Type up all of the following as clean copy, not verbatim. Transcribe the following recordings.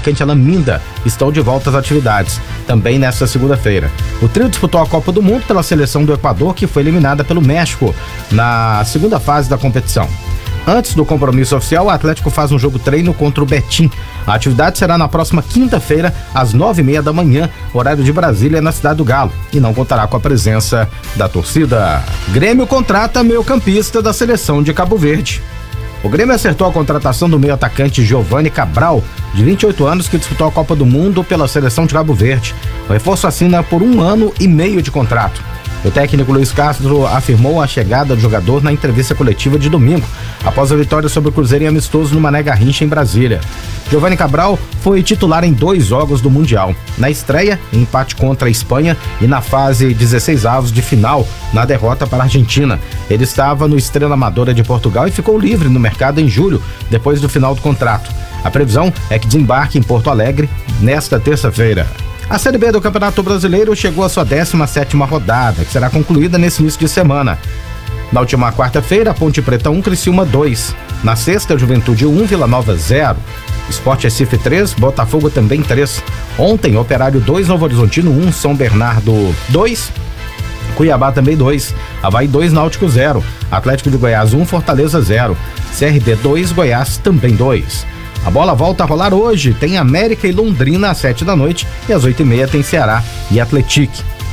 atacante Alan Minda estão de volta às atividades, também nesta segunda-feira. O trio disputou a Copa do Mundo pela seleção do Equador, que foi eliminada pelo México na segunda fase da competição. Antes do compromisso oficial, o Atlético faz um jogo treino contra o Betim. A atividade será na próxima quinta-feira, às 9h30 da manhã, horário de Brasília, na Cidade do Galo, e não contará com a presença da torcida. Grêmio contrata meio-campista da seleção de Cabo Verde. O Grêmio acertou a contratação do meio-atacante Giovanni Cabral, de 28 anos, que disputou a Copa do Mundo pela seleção de Cabo Verde. O reforço assina por 1 ano e meio de contrato. O técnico Luiz Castro afirmou a chegada do jogador na entrevista coletiva de domingo, após a vitória sobre o Cruzeiro em amistoso no Mané Garrincha, em Brasília. Giovanni Cabral foi titular em 2 jogos do Mundial. Na estreia, empate contra a Espanha, e na fase 16avos de final, na derrota para a Argentina. Ele estava no Estrela Amadora de Portugal e ficou livre no mercado em julho, depois do final do contrato. A previsão é que desembarque em Porto Alegre nesta terça-feira. A Série B do Campeonato Brasileiro chegou à sua 17ª rodada, que será concluída nesse início de semana. Na última quarta-feira, a Ponte Preta 1, Criciúma 2. Na sexta, Juventude 1, Vila Nova 0. Sport Recife 3, Botafogo também 3. Ontem, Operário 2, Novo Horizontino 1, São Bernardo 2. Cuiabá também 2, Avaí 2, Náutico 0. Atlético de Goiás 1, Fortaleza 0. CRB 2, Goiás também 2. A bola volta a rolar hoje, tem América e Londrina às 7 da noite e às 8h30 tem Ceará e Atlético.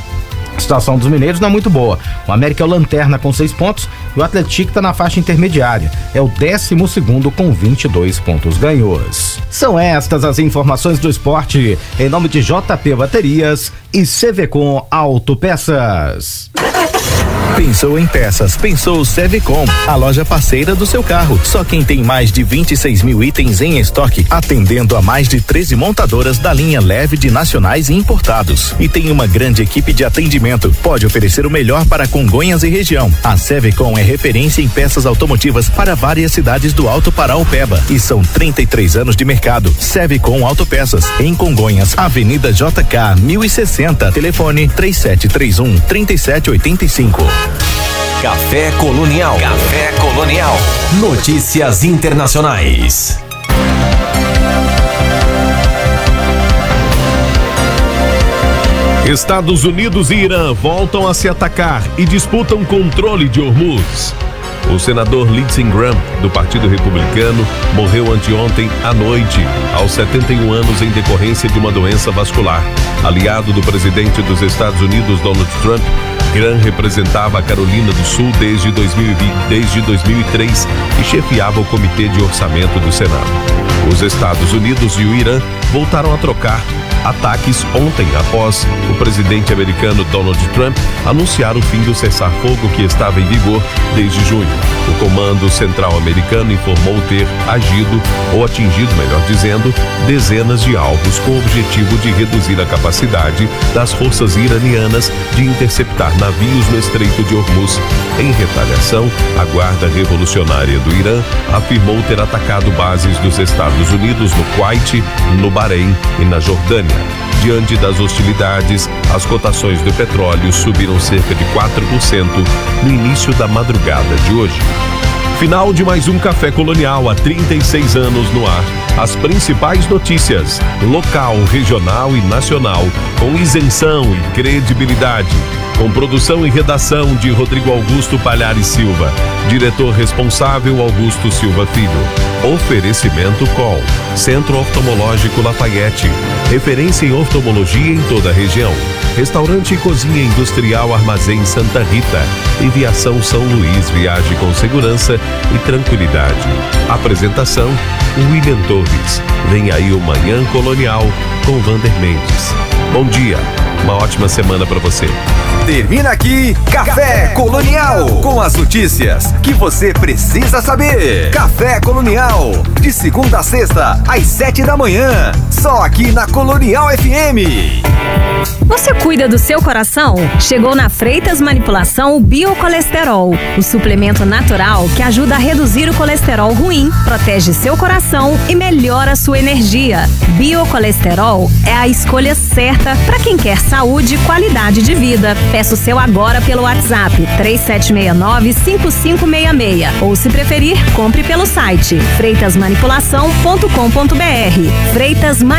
A situação dos mineiros não é muito boa. O América é o lanterna com 6 pontos e o Atlético está na faixa intermediária. É o 12º com 22 pontos ganhos. São estas as informações do esporte, em nome de JP Baterias e CVCom Autopeças. Pensou em peças, pensou Sevecom, a loja parceira do seu carro. Só quem tem mais de 26 mil itens em estoque, atendendo a mais de 13 montadoras da linha leve de nacionais e importados. E tem uma grande equipe de atendimento. Pode oferecer o melhor para Congonhas e região. A Sevecom é referência em peças automotivas para várias cidades do Alto Paraopeba. E são 33 anos de mercado. Sevecom Autopeças, em Congonhas, Avenida JK 1060, telefone 3731-3785. Café Colonial. Café Colonial. Notícias internacionais. Estados Unidos e Irã voltam a se atacar e disputam controle de Hormuz. O senador Lindsey Graham, do Partido Republicano, morreu anteontem à noite, aos 71 anos, em decorrência de uma doença vascular. Aliado do presidente dos Estados Unidos, Donald Trump, Graham representava a Carolina do Sul desde 2003 e chefiava o Comitê de Orçamento do Senado. Os Estados Unidos e o Irã voltaram a trocar ataques ontem, após o presidente americano Donald Trump anunciar o fim do cessar-fogo que estava em vigor desde junho. O Comando Central americano informou ter agido, ou atingido, melhor dizendo, dezenas de alvos com o objetivo de reduzir a capacidade das forças iranianas de interceptar navios no Estreito de Hormuz. Em retaliação, a Guarda Revolucionária do Irã afirmou ter atacado bases dos Estados Unidos no Kuwait, no Bahrein e na Jordânia. Diante das hostilidades, as cotações do petróleo subiram cerca de 4% no início da madrugada de hoje. Final de mais um Café Colonial, há 36 anos no ar. As principais notícias, local, regional e nacional, com isenção e credibilidade. Com produção e redação de Rodrigo Augusto Palhares Silva. Diretor responsável, Augusto Silva Filho. Oferecimento com Centro Oftalmológico Lafayette. Referência em oftalmologia em toda a região. Restaurante e Cozinha Industrial Armazém Santa Rita. Enviação São Luís, viaje com segurança e tranquilidade. Apresentação, William Torres. Vem aí o Manhã Colonial com Vander Mendes. Bom dia, uma ótima semana para você. Termina aqui Café Colonial, com as notícias que você precisa saber. Café Colonial, de segunda a sexta, às 7 da manhã, só aqui na Colonial FM. Você cuida do seu coração? Chegou na Freitas Manipulação o Biocolesterol, o suplemento natural que ajuda a reduzir o colesterol ruim, protege seu coração e melhora sua energia. Biocolesterol é a escolha certa para quem quer saúde e qualidade de vida. Peça o seu agora pelo WhatsApp 3769-5566 ou, se preferir, compre pelo site freitasmanipulação.com.br. Freitas